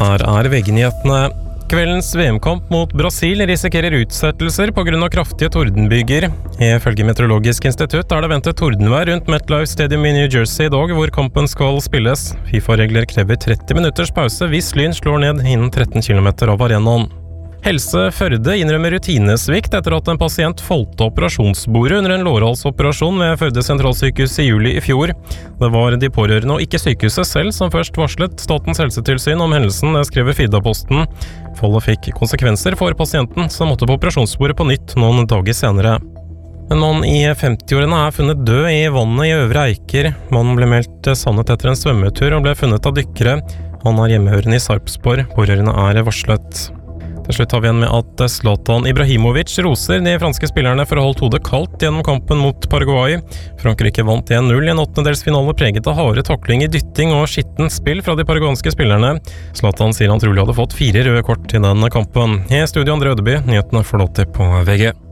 Her VG-nyhetene. Kveldens VM-kamp mot Brasil risikerer utsettelser på grunn av kraftige tordenbyger. Ifølge Meteorologisk institutt det ventet tordenvær rundt MetLife Stadium i New Jersey i dag, hvor kampen skal spilles. FIFA-regler krever 30 minutters pause hvis Lyn slår ned innen 13 km av arenaen. Helse Førde innrømmer rutinesvikt etter at en pasient falt av operasjonsbordet under en lårhalsoperasjon ved Førde sentralsykehus i juli i fjor. Det var de pårørende og ikke sykehuset selv som først varslet Statens helsetilsyn om hendelsen, skriver Firdaposten. Fallet fikk konsekvenser for pasienten, som måtte på operasjonsbordet på nytt noen dager senere. En mann i 50-årene funnet død i vannet i Øvre Eiker. Mannen ble meldt savnet etter en svømmetur og ble funnet av dykkere. Han hjemmehørende i Sarpsborg. Pårørende varslet. Til slutt har vi igjen med at Zlatan Ibrahimovic roser de franske spillerne for å ha holdt hodet kaldt gjennom kampen mot Paraguay. Frankrike vant 1-0 i en åttendedelsfinale preget av harde taklinger, dytting og skittent spill fra de paraguanske spillerne. Zlatan sier han trolig hadde fått 4 røde kort i den kampen. I studio André Ødeby, nyhetene får lov til på VG.